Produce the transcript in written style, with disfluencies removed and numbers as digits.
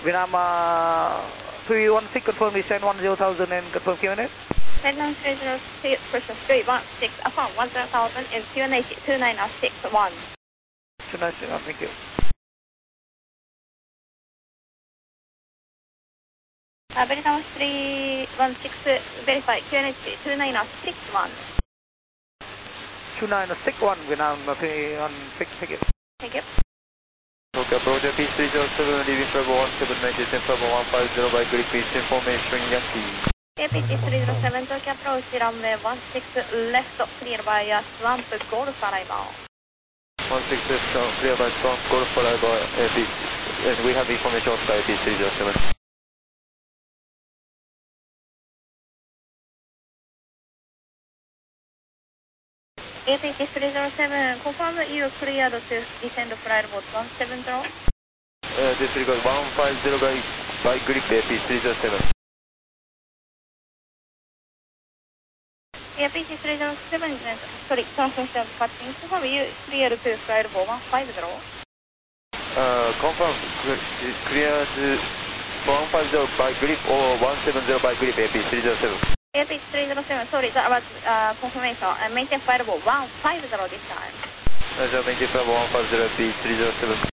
Vietnam 316, confirm descent 10,000 and confirm QNH. Vietnam 306, pressure 316, affirm 10,000 and QNH 2961. 2961, thank you. Vietnam 316, verify QNH 2961. 2961, Vietnam 316, thank you. Thank you. Okay, approach AP307, leaving Bravo 17, maintain Bravo 150 by grip east information Yankee. AP307, Tokyo approach runway 16 left, clear by Swamp Golf arrival. 16 left, clear by Swamp Golf arrival, AP, and we have information on sky AP307. AP307, confirm you cleared to descend flight mode 170. Disregard 150 by grip AP307. AP307, sorry, transmission cutting. Confirm you cleared to flight mode 150. Confirm cleared 150 by grip or 170 by grip AP307. AP307, sorry, that was confirmation. Maintain flight mode 150 this time. Maintain flight mode 150 AP307.